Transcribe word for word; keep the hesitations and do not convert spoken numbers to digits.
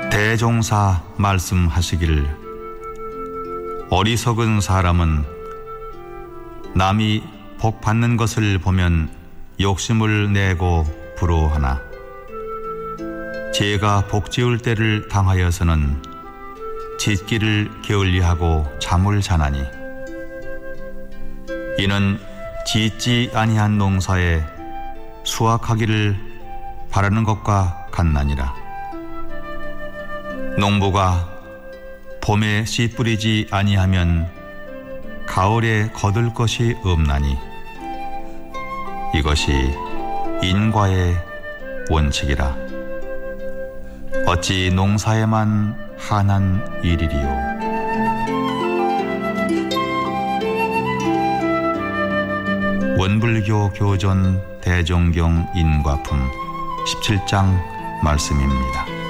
대종사 말씀하시기를 어리석은 사람은 남이 복 받는 것을 보면 욕심을 내고 부러워하나 제가 복 지을 때를 당하여서는 짓기를 게을리하고 잠을 자나니 이는 짓지 아니한 농사에 수확하기를 바라는 것과 같나니라. 농부가 봄에 씨 뿌리지 아니하면 가을에 거둘 것이 없나니 이것이 인과의 원칙이라. 어찌 농사에만 한한 일이리요. 원불교 교존 대종경 인과품 십칠 장 말씀입니다.